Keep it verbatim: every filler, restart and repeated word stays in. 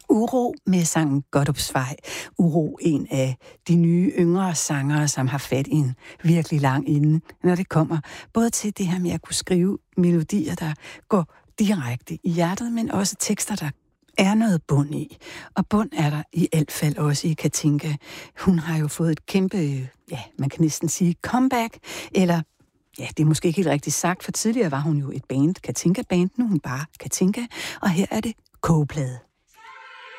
Uro med sangen Godopsvej. Uro, en af de nye yngre sangere, som har fat i en virkelig lang ende, når det kommer både til det her med at kunne skrive melodier, der går direkte i hjertet, men også tekster, der er noget bund i. Og bund er der i alt fald også i Katinka. Hun har jo fået et kæmpe, ja, man kan næsten sige comeback, eller ja, det er måske ikke helt rigtigt sagt, for tidligere var hun jo et band, Katinka Band, nu er hun bare Katinka, og her er det Kogeplade.